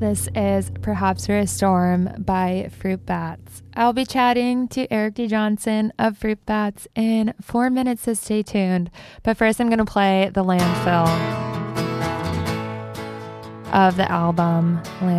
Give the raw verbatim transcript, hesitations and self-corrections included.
This is Perhaps for a Storm by Fruit Bats. I'll be chatting to Eric D. Johnson of Fruit Bats in four minutes, so stay tuned. But first I'm going to play the landfill of the album Landfill.